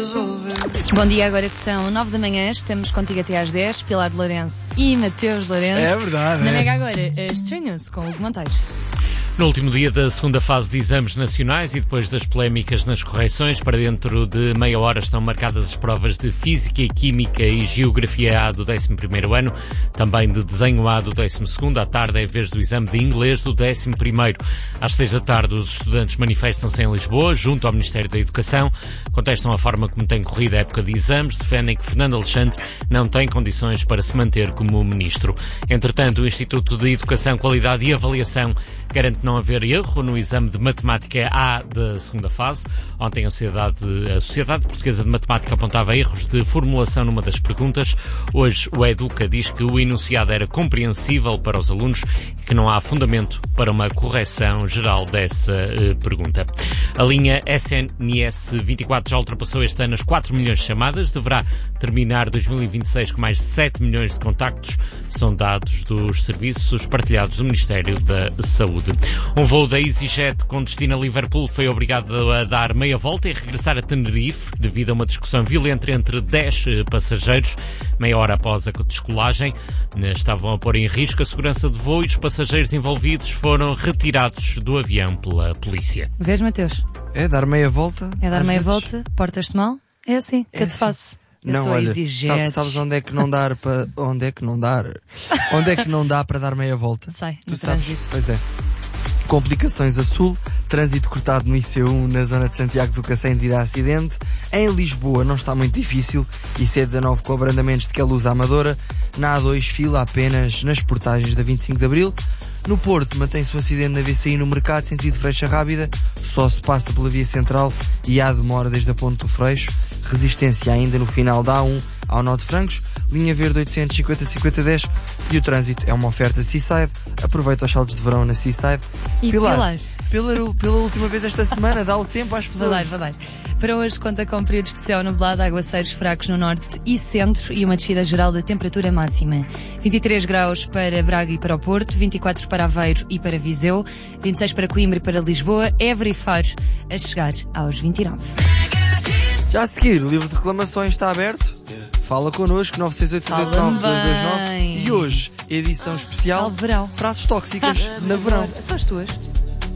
Bom dia, agora que são 9 da manhã, estamos contigo até às 10, Pilar de Lourenço e Mateus Lourenço. É verdade. Na Mega agora, Estranham-se com o Hugo Monteiro. No último dia da segunda fase de exames nacionais e depois das polémicas nas correções, para dentro de meia hora estão marcadas as provas de Física e Química e Geografia A do 11º ano, também de Desenho A do 12º. À tarde é a vez do exame de Inglês do 11º. Às 6 da tarde os estudantes manifestam-se em Lisboa, junto ao Ministério da Educação, contestam a forma como tem corrido a época de exames, defendem que Fernando Alexandre não tem condições para se manter como ministro. Entretanto, o Instituto de Educação, Qualidade e Avaliação garante não haver erro no exame de Matemática A da segunda fase. Ontem a Sociedade Portuguesa de Matemática apontava erros de formulação numa das perguntas. Hoje o Educa diz que o enunciado era compreensível para os alunos e que não há fundamento para uma correção geral dessa pergunta. A linha SNS 24 já ultrapassou este ano as 4 milhões de chamadas. Deverá terminar 2026 com mais de 7 milhões de contactos. São dados dos serviços partilhados do Ministério da Saúde. Um voo da EasyJet com destino a Liverpool foi obrigado a dar meia volta e regressar a Tenerife devido a uma discussão violenta entre 10 passageiros. Meia hora após a descolagem, estavam a pôr em risco a segurança de voo e os passageiros envolvidos foram retirados do avião pela polícia. Vês, Mateus? É dar meia volta? É dar meia volta, portas-te mal? É assim que eu te faço. Eu não, sou olha, EasyJet. sabes onde é que não dá para... Onde é que não dá para dar meia volta? Sei, no Tu sabes? trânsito. Pois é. Complicações a sul, trânsito cortado no IC1 na zona de Santiago do Cacém devido a acidente. Em Lisboa não está muito difícil, IC19 com abrandamentos de Queluz à Amadora. Na A2 fila apenas nas portagens da 25 de Abril. No Porto mantém-se o acidente na VCI no Mercado, sentido Freixa Rábida, só se passa pela via central e há demora desde a Ponte do Freixo. Resistência ainda no final da A1 ao Nó de Francos, linha verde 850-5010 e o trânsito é uma oferta Seaside. Aproveita os saldos de verão na Seaside. E Pilar, pela última vez esta semana, dá o tempo às pessoas. Vai dar. Para hoje conta com períodos de céu nublado, aguaceiros fracos no norte e centro e uma descida geral da temperatura máxima. 23 graus para Braga e para o Porto, 24 para Aveiro e para Viseu, 26 para Coimbra e para Lisboa, Évora e Faro a chegar aos 29. Já a seguir, o livro de reclamações está aberto. Fala connosco, 968-229-229. E hoje, edição especial, Ao verão. frases tóxicas na verão. São as tuas.